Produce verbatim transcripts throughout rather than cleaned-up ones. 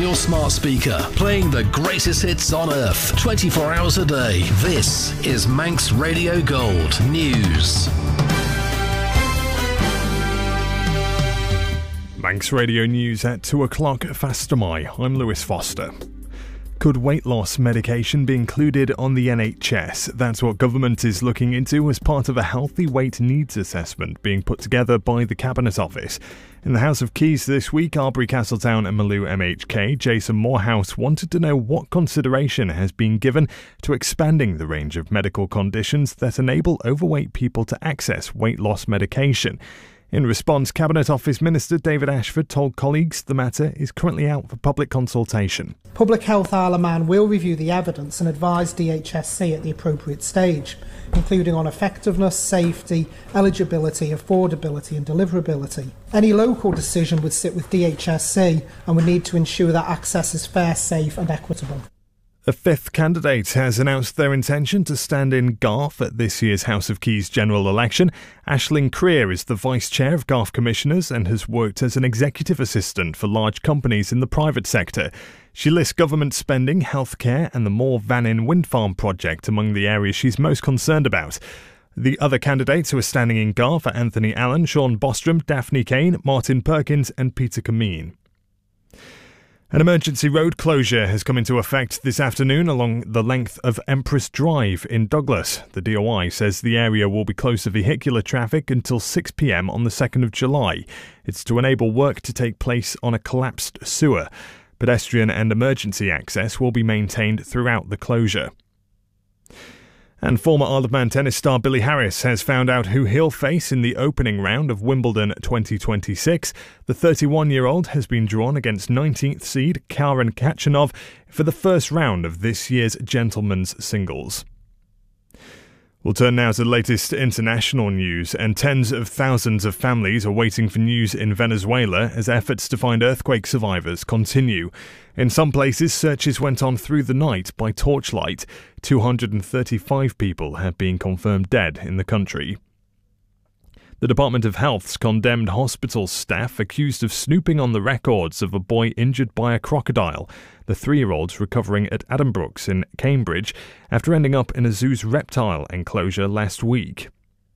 your smart speaker, playing the greatest hits on earth, twenty-four hours a day. This is Manx Radio Gold News. Manx Radio News at two o'clock. Fastamai. I'm Lewis Foster. Could weight loss medication be included on the N H S? That's what government is looking into as part of a healthy weight needs assessment being put together by the Cabinet Office. In the House of Keys this week, Arbury Castletown and Maloo M H K, Jason Morehouse wanted to know what consideration has been given to expanding the range of medical conditions that enable overweight people to access weight loss medication. In response, Cabinet Office Minister David Ashford told colleagues the matter is currently out for public consultation. Public Health Isle of Man will review the evidence and advise D H S C at the appropriate stage, including on effectiveness, safety, eligibility, affordability and deliverability. Any local decision would sit with D H S C and would need to ensure that access is fair, safe and equitable. A fifth candidate has announced their intention to stand in Garth at this year's House of Keys general election. Aisling Creer is the Vice Chair of Garth Commissioners and has worked as an executive assistant for large companies in the private sector. She lists government spending, healthcare and the Moor Vannin wind farm project among the areas she's most concerned about. The other candidates who are standing in Garth are Anthony Allen, Sean Bostrom, Daphne Kane, Martin Perkins and Peter Cameen. An emergency road closure has come into effect this afternoon along the length of Empress Drive in Douglas. The D O I says the area will be closed to vehicular traffic until six p m on the second of July. It's to enable work to take place on a collapsed sewer. Pedestrian and emergency access will be maintained throughout the closure. And former Isle of Man tennis star Billy Harris has found out who he'll face in the opening round of Wimbledon twenty twenty-six. The thirty-one-year-old has been drawn against nineteenth seed Karen Khachanov for the first round of this year's gentlemen's singles. We'll turn now to the latest international news, and tens of thousands of families are waiting for news in Venezuela as efforts to find earthquake survivors continue. In some places, searches went on through the night by torchlight. two hundred thirty-five people have been confirmed dead in the country. The Department of Health's condemned hospital staff accused of snooping on the records of a boy injured by a crocodile. The three-year-old's recovering at Addenbrooke's in Cambridge after ending up in a zoo's reptile enclosure last week.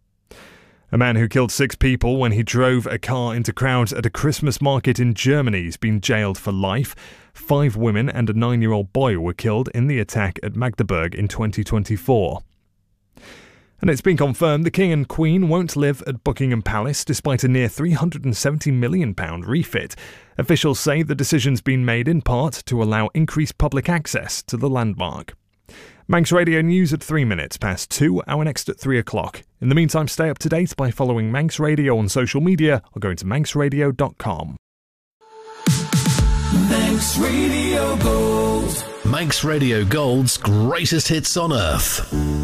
A man who killed six people when he drove a car into crowds at a Christmas market in Germany has been jailed for life. Five women and a nine-year-old boy were killed in the attack at Magdeburg in twenty twenty-four. And it's been confirmed the King and Queen won't live at Buckingham Palace despite a near three hundred seventy million pounds refit. Officials say the decision's been made in part to allow increased public access to the landmark. Manx Radio News at three minutes past two, our next at three o'clock. In the meantime, stay up to date by following Manx Radio on social media or going to manx radio dot com. Manx Radio Gold. Manx Radio Gold's greatest hits on earth.